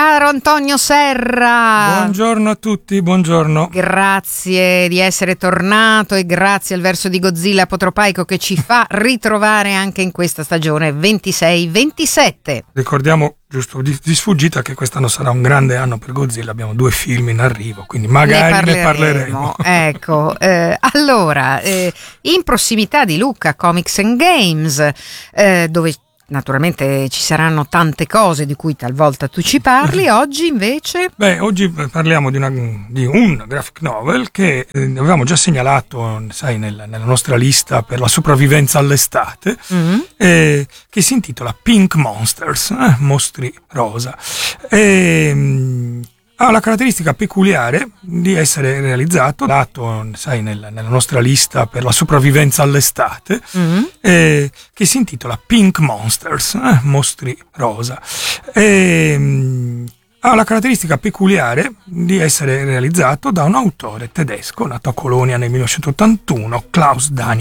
Caro Antonio Serra. Buongiorno a tutti, buongiorno. Grazie di essere tornato e grazie al verso di Godzilla apotropaico che ci fa ritrovare anche in questa stagione 26-27. Ricordiamo, giusto di sfuggita, che quest'anno sarà un grande anno per Godzilla. Abbiamo 2 film in arrivo, quindi magari ne parleremo. Ecco, allora, in prossimità di Lucca Comics and Games, dove naturalmente ci saranno tante cose di cui talvolta tu ci parli. Oggi invece? Oggi parliamo di un graphic novel che avevamo già segnalato, sai, nella nostra lista per la sopravvivenza all'estate, che si intitola Pink Monsters, mostri rosa. Ha la caratteristica peculiare di essere realizzato, sai, nella nostra lista per la sopravvivenza all'estate, che si intitola Pink Monsters, mostri rosa. Ha la caratteristica peculiare di essere realizzato da un autore tedesco nato a Colonia nel 1981, Klaus Daniel